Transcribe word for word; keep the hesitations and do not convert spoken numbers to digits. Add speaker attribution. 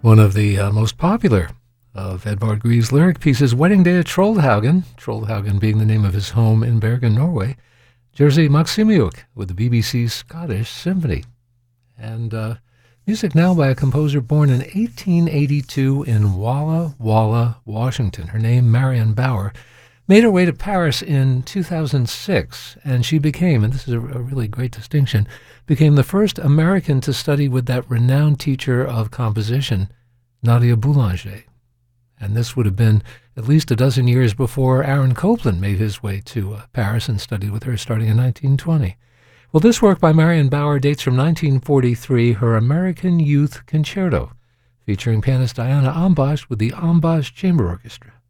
Speaker 1: One of the uh, most popular of Edvard Grieg's lyric pieces, Wedding Day at Trollhaugen, Trollhaugen being the name of his home in Bergen, Norway, Jerzy Maksymyuk with the B B C's Scottish Symphony. And uh, music now by a composer born in eighteen eighty-two in Walla Walla, Washington. Her name, Marion Bauer, made her way to Paris in two thousand six, and she became, and this is a, a really great distinction, became the first American to study with that renowned teacher of composition, Nadia Boulanger. And this would have been at least a dozen years before Aaron Copland made his way to uh, Paris and studied with her starting in nineteen twenty. Well, this work by Marion Bauer dates from nineteen forty-three, her American Youth Concerto, featuring pianist Diana Ambash with the Ambash Chamber Orchestra.